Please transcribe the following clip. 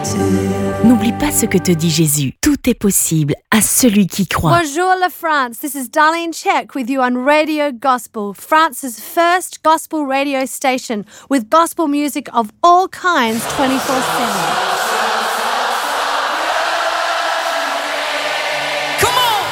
N'oublie pas ce que te dit Jésus. Tout est possible à celui qui croit. Bonjour la France, this is Darlene Check with you on Radio Gospel, France's first gospel radio station with gospel music of all kinds 24/7.